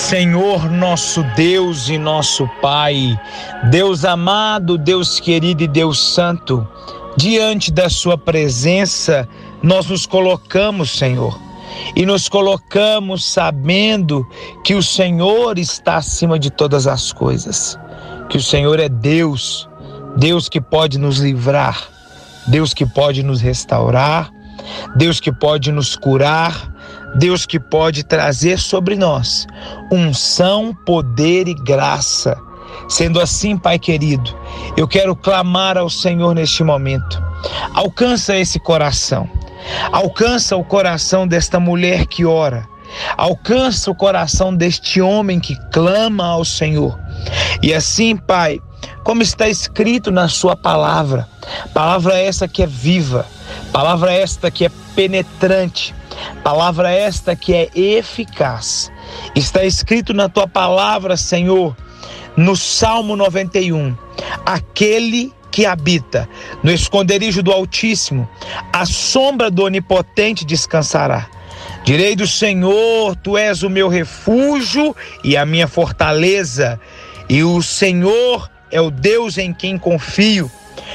Senhor nosso Deus e nosso Pai, Deus amado, Deus querido e Deus santo, diante da sua presença nós nos colocamos, Senhor, e nos colocamos sabendo que o Senhor está acima de todas as coisas, que o Senhor é Deus, Deus que pode nos livrar, Deus que pode nos restaurar, Deus que pode nos curar, Deus que pode trazer sobre nós unção, poder e graça. Sendo assim, Pai querido, eu quero clamar ao Senhor neste momento. Alcança esse coração, alcança o coração desta mulher que ora, alcança o coração deste homem que clama ao Senhor. E assim, Pai, como está escrito na sua palavra essa que é viva, palavra esta que é penetrante, palavra esta que é eficaz. Está escrito na tua palavra, Senhor, no Salmo 91, aquele que habita no esconderijo do Altíssimo, à sombra do Onipotente descansará. Direi do Senhor, tu és o meu refúgio e a minha fortaleza, e o Senhor é o Deus em quem confio.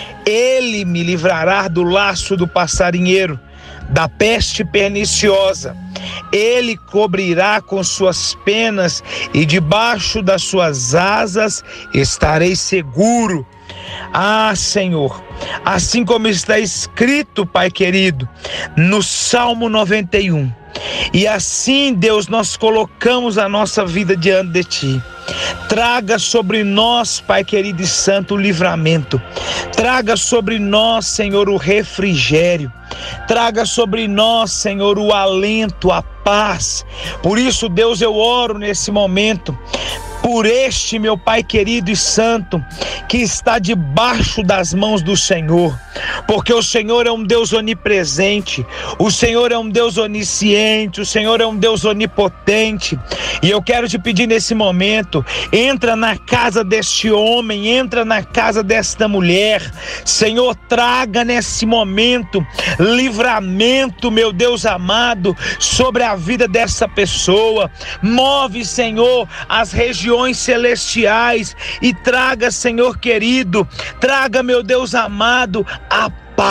Ele me livrará do laço do passarinheiro, da peste perniciosa. Ele cobrirá com suas penas e debaixo das suas asas estarei seguro. Ah, Senhor, assim como está escrito, Pai querido, no Salmo 91, e assim, Deus, nós colocamos a nossa vida diante de Ti. Traga sobre nós, Pai querido e santo, o livramento. Traga sobre nós, Senhor, o refrigério. Traga sobre nós, Senhor, o alento, a paz. Por isso, Deus, eu oro nesse momento por este meu Pai querido e santo que está debaixo das mãos do Senhor, porque o Senhor é um Deus onipresente, o Senhor é um Deus onisciente, o Senhor é um Deus onipotente. E eu quero te pedir nesse momento, entra na casa deste homem, entra na casa desta mulher, Senhor, traga nesse momento livramento, meu Deus amado, sobre a vida dessa pessoa. Move, Senhor, as regiões celestiais e traga, Senhor querido, traga, meu Deus amado, a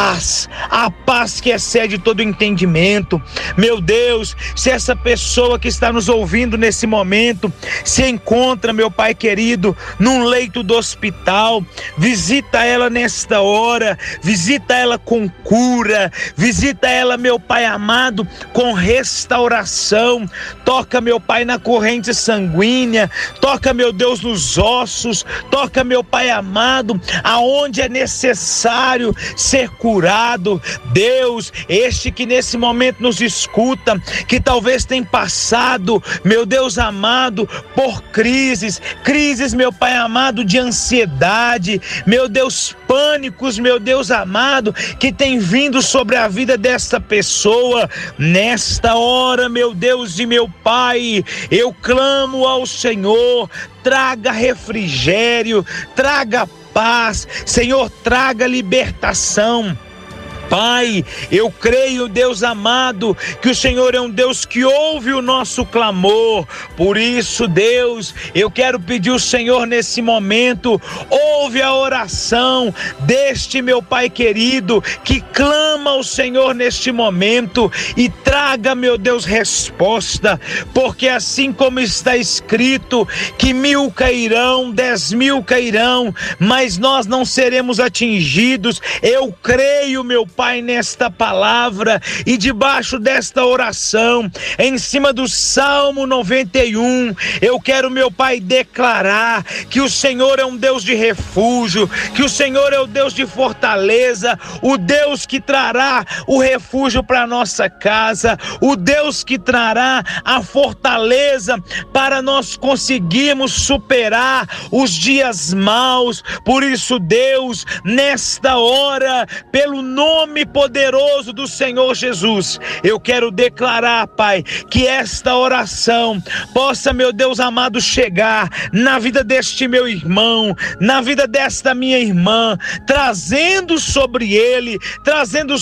paz que excede todo entendimento. Meu Deus, se essa pessoa que está nos ouvindo nesse momento se encontra, meu Pai querido, num leito do hospital, visita ela nesta hora, visita ela com cura, visita ela, meu Pai amado, com restauração. Toca, meu Pai, na corrente sanguínea, toca, meu Deus, nos ossos, toca, meu Pai amado, aonde é necessário ser curado. Deus, este que nesse momento nos escuta, que talvez tenha passado, meu Deus amado, por crises, meu Pai amado, de ansiedade, meu Deus, pânicos, meu Deus amado, que tem vindo sobre a vida desta pessoa, nesta hora, meu Deus e meu Pai, eu clamo ao Senhor, traga refrigério, traga paz, Senhor, traga libertação. Pai, eu creio, Deus amado, que o Senhor é um Deus que ouve o nosso clamor. Por isso, Deus, eu quero pedir ao Senhor nesse momento, ouve a oração deste meu Pai querido, que clama ao Senhor neste momento e traga, meu Deus, resposta, porque assim como está escrito, que 1.000 cairão, 10.000 cairão, mas nós não seremos atingidos. Eu creio, meu Pai, nesta palavra e debaixo desta oração, em cima do Salmo 91, eu quero, meu Pai, declarar que o Senhor é um Deus de refúgio, que o Senhor é o Deus de fortaleza, o Deus que trará o refúgio para nossa casa, o Deus que trará a fortaleza para nós conseguirmos superar os dias maus. Por isso, Deus, nesta hora, pelo nome poderoso do Senhor Jesus, eu quero declarar, Pai, que esta oração possa, meu Deus amado, chegar na vida deste meu irmão, na vida desta minha irmã, trazendo sobre ele, trazendo